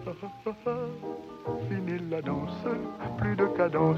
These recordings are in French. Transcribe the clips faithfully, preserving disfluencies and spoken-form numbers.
Fini la danse, plus de cadence.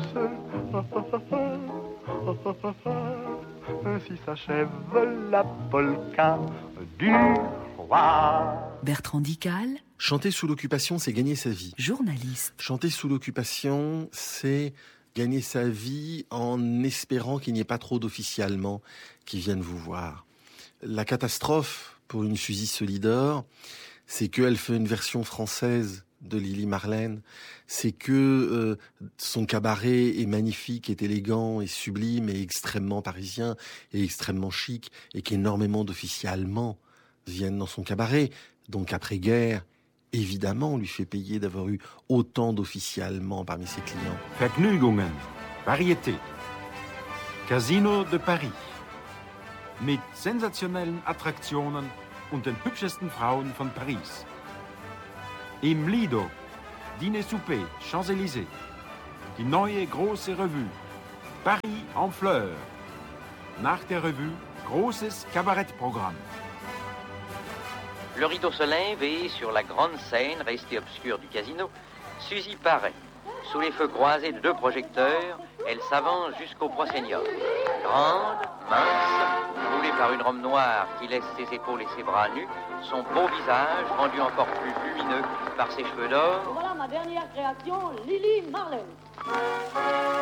Ainsi s'achève la polka du roi. Bertrand Dical. Chanter sous l'occupation, c'est gagner sa vie. Journaliste. Chanter sous l'occupation, c'est gagner sa vie en espérant qu'il n'y ait pas trop d'officialement qui viennent vous voir. La catastrophe pour une Suzy Solidor, c'est qu'elle fait une version française de Lily Marlène, c'est que euh, son cabaret est magnifique, est élégant, est sublime, est extrêmement parisien, est extrêmement chic, et qu'énormément d'officiers allemands viennent dans son cabaret. Donc après-guerre, évidemment, on lui fait payer d'avoir eu autant d'officiers allemands parmi ses clients. Vergnügungen, Variété, Casino de Paris, mit sensationellen Attraktionen und den hübschesten Frauen von Paris. Im Lido, Dîner-Souper, Champs-Élysées, die neue große Revue, Paris en fleurs. Nach der Revue, großes Kabarettprogramm. Le rideau se lève et, sur la grande scène restée obscure du casino, Suzy paraît. Sous les feux croisés de deux projecteurs, elle s'avance jusqu'au proscenium. Grande, mince, roulée par une robe noire qui laisse ses épaules et ses bras nus, son beau visage rendu encore plus lumineux par ses cheveux d'or. Voilà ma dernière création, Lily Marlène.